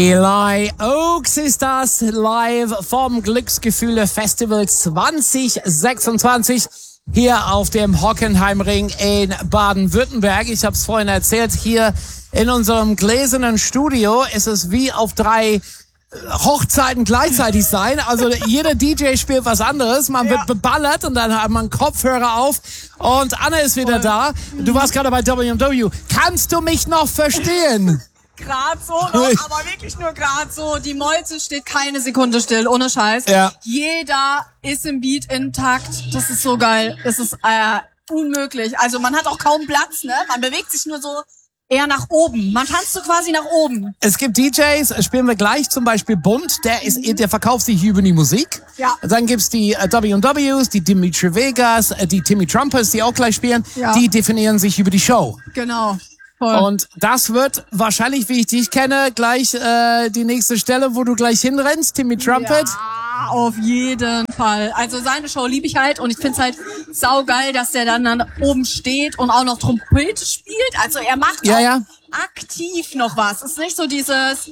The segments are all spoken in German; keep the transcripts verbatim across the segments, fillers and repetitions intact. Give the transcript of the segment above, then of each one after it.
Eli Oaks ist das live vom Glücksgefühle Festival zwanzig sechsundzwanzig hier auf dem Hockenheimring in Baden-Württemberg. Ich habe es vorhin erzählt, hier in unserem gläsernen Studio ist es wie auf drei Hochzeiten gleichzeitig sein. Also jeder D J spielt was anderes. Man wird ja. beballert und dann hat man Kopfhörer auf. Und Anne ist wieder Voll. da. Du warst gerade bei W M W. Kannst du mich noch verstehen? Gerade so noch, aber wirklich nur gerade so. Die Meute steht keine Sekunde still, ohne Scheiß. Ja. Jeder ist im Beat intakt. Das ist so geil. Das ist äh, unmöglich. Also man hat auch kaum Platz, ne? Man bewegt sich nur so eher nach oben. Man tanzt so quasi nach oben. Es gibt D Js, spielen wir gleich, zum Beispiel Bund, der ist, der verkauft sich über die Musik. Ja. Dann gibt's die äh, W M Ws, die Dimitri Vegas, äh, die Timmy Trumpets, die auch gleich spielen. Ja. Die definieren sich über die Show. Genau. Voll. Und das wird wahrscheinlich, wie ich dich kenne, gleich äh, die nächste Stelle, wo du gleich hinrennst, Timmy Trumpet. Ja, auf jeden Fall. Also seine Show liebe ich halt und ich find's halt saugeil, dass der dann, dann oben steht und auch noch Trompete spielt. Also er macht ja, auch ja. aktiv noch was. Es ist nicht so dieses,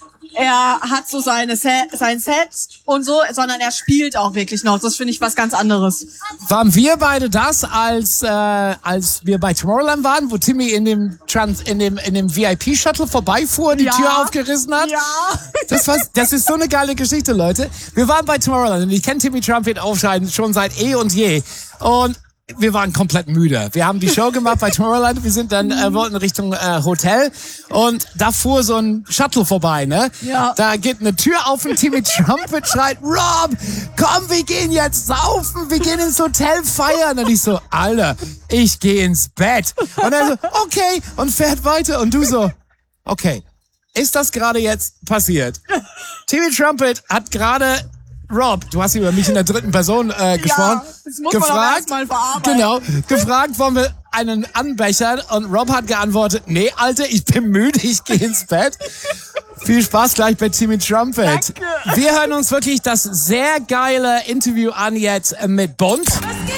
er hat so seine Set, sein Set und so, sondern er spielt auch wirklich noch. Das finde ich was ganz anderes. Waren wir beide das, als äh, als wir bei Tomorrowland waren, wo Timmy in dem Trans in dem in dem V I P Shuttle vorbeifuhr, die ja. Tür aufgerissen hat? Ja. Das war, das ist so eine geile Geschichte, Leute. Wir waren bei Tomorrowland und ich kenne Timmy Trumpet aufscheiden schon seit eh und je. Und wir waren komplett müde. Wir haben die Show gemacht bei Tomorrowland. Wir sind dann äh, wollten Richtung äh, Hotel und da fuhr so ein Shuttle vorbei, ne? Ja. Da geht eine Tür auf und Timmy Trumpet schreit: Rob, komm, wir gehen jetzt saufen, wir gehen ins Hotel feiern. Und ich so: Alter, ich gehe ins Bett. Und er so: Okay, und fährt weiter. Und du so: Okay, ist das gerade jetzt passiert? Timmy Trumpet hat gerade Rob, du hast über mich in der dritten Person äh, gesprochen. Ja, das muss gefragt, man auch erst mal verarbeiten. Genau, gefragt, wollen wir einen anbechern? Und Rob hat geantwortet: Nee, Alter, ich bin müde, ich gehe ins Bett. Viel Spaß gleich bei Timmy Trumpet. Danke. Wir hören uns wirklich das sehr geile Interview an jetzt mit Bund.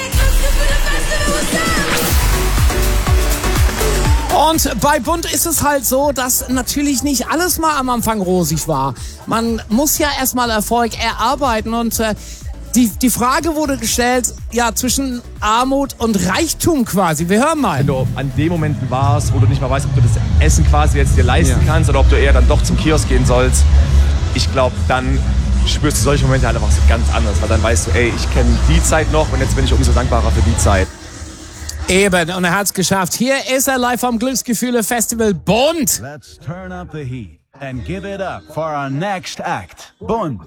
Und bei Bund ist es halt so, dass natürlich nicht alles mal am Anfang rosig war. Man muss ja erstmal Erfolg erarbeiten und äh, die, die Frage wurde gestellt, ja, zwischen Armut und Reichtum quasi. Wir hören mal. Wenn du an dem Moment warst, wo du nicht mal weißt, ob du das Essen quasi jetzt dir leisten ja. kannst oder ob du eher dann doch zum Kiosk gehen sollst, ich glaube, dann spürst du solche Momente halt einfach so ganz anders, weil dann weißt du, ey, ich kenne die Zeit noch und jetzt bin ich umso dankbarer für die Zeit. Eben, und er hat's geschafft. Hier ist er live vom Glücksgefühle Festival, Bund. Let's turn up the heat and give it up for our next act, Bund.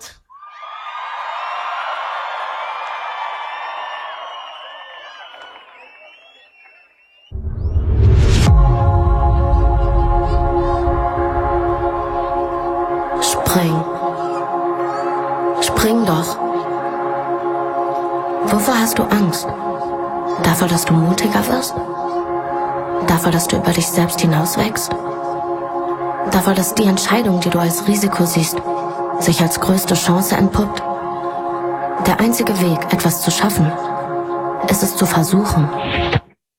Spring. Spring doch. Wovor hast du Angst? Davor, dass du mutiger wirst? Davor, dass du über dich selbst hinauswächst? Davor, dass die Entscheidung, die du als Risiko siehst, sich als größte Chance entpuppt? Der einzige Weg, etwas zu schaffen, ist es zu versuchen.